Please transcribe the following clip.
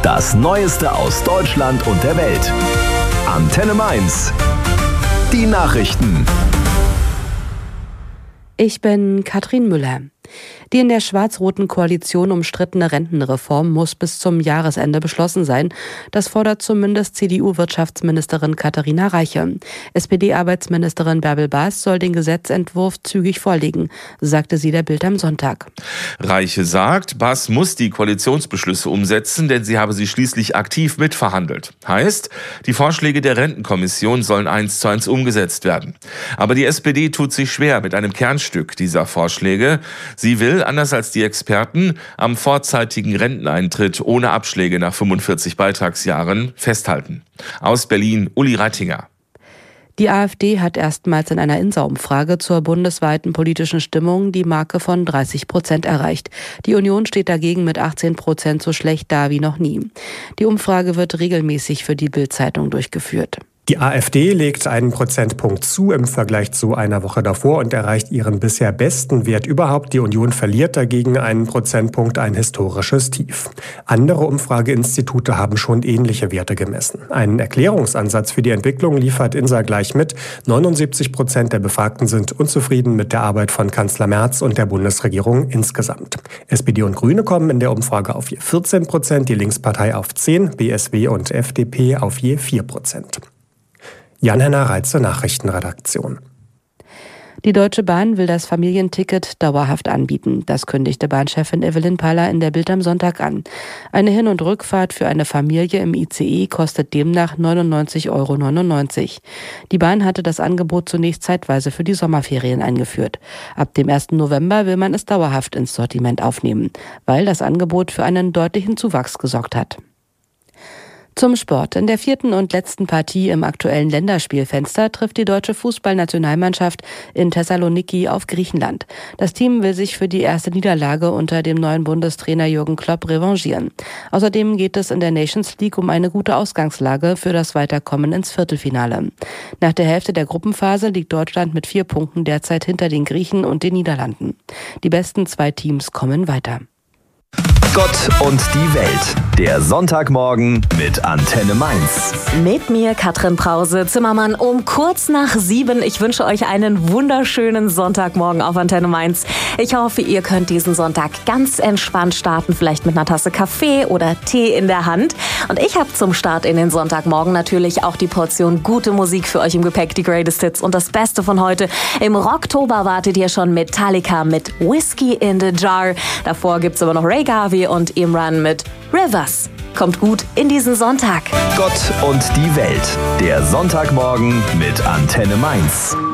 Das Neueste aus Deutschland und der Welt. Antenne Mainz. Die Nachrichten. Ich bin Katrin Müller. Die in der schwarz-roten Koalition umstrittene Rentenreform muss bis zum Jahresende beschlossen sein. Das fordert zumindest CDU-Wirtschaftsministerin Katharina Reiche. SPD-Arbeitsministerin Bärbel Baas soll den Gesetzentwurf zügig vorlegen, sagte sie der Bild am Sonntag. Reiche sagt, Baas muss die Koalitionsbeschlüsse umsetzen, denn sie habe sie schließlich aktiv mitverhandelt. Heißt, die Vorschläge der Rentenkommission sollen 1:1 umgesetzt werden. Aber die SPD tut sich schwer mit einem Kernstück dieser Vorschläge. Sie will, anders als die Experten, am vorzeitigen Renteneintritt ohne Abschläge nach 45 Beitragsjahren festhalten. Aus Berlin, Uli Reitinger. Die AfD hat erstmals in einer INSA-Umfrage zur bundesweiten politischen Stimmung die Marke von 30% erreicht. Die Union steht dagegen mit 18% so schlecht da wie noch nie. Die Umfrage wird regelmäßig für die Bild-Zeitung durchgeführt. Die AfD legt einen Prozentpunkt zu im Vergleich zu einer Woche davor und erreicht ihren bisher besten Wert überhaupt. Die Union verliert dagegen einen Prozentpunkt, ein historisches Tief. Andere Umfrageinstitute haben schon ähnliche Werte gemessen. Einen Erklärungsansatz für die Entwicklung liefert INSA gleich mit. 79% der Befragten sind unzufrieden mit der Arbeit von Kanzler Merz und der Bundesregierung insgesamt. SPD und Grüne kommen in der Umfrage auf je 14%, die Linkspartei auf 10%, BSW und FDP auf je 4%. Jan-Henner Reitze, Nachrichtenredaktion. Die Deutsche Bahn will das Familienticket dauerhaft anbieten. Das kündigte Bahnchefin Evelyn Paller in der Bild am Sonntag an. Eine Hin- und Rückfahrt für eine Familie im ICE kostet demnach 99,99 €. Die Bahn hatte das Angebot zunächst zeitweise für die Sommerferien eingeführt. Ab dem 1. November will man es dauerhaft ins Sortiment aufnehmen, weil das Angebot für einen deutlichen Zuwachs gesorgt hat. Zum Sport. In der 4. und letzten Partie im aktuellen Länderspielfenster trifft die deutsche Fußballnationalmannschaft in Thessaloniki auf Griechenland. Das Team will sich für die erste Niederlage unter dem neuen Bundestrainer Jürgen Klopp revanchieren. Außerdem geht es in der Nations League um eine gute Ausgangslage für das Weiterkommen ins Viertelfinale. Nach der Hälfte der Gruppenphase liegt Deutschland mit 4 Punkten derzeit hinter den Griechen und den Niederlanden. Die besten 2 Teams kommen weiter. Gott und die Welt. Der Sonntagmorgen mit Antenne Mainz. Mit mir Katrin Brause, Zimmermann um kurz nach 7. Ich wünsche euch einen wunderschönen Sonntagmorgen auf Antenne Mainz. Ich hoffe, ihr könnt diesen Sonntag ganz entspannt starten, vielleicht mit einer Tasse Kaffee oder Tee in der Hand. Und ich habe zum Start in den Sonntagmorgen natürlich auch die Portion gute Musik für euch im Gepäck, die Greatest Hits und das Beste von heute. Im Rocktober wartet ihr schon Metallica mit Whiskey in the Jar. Davor gibt's aber noch Ray Garvey und Imran mit Rivers. Kommt gut in diesen Sonntag. Gott und die Welt. Der Sonntagmorgen mit Antenne Mainz.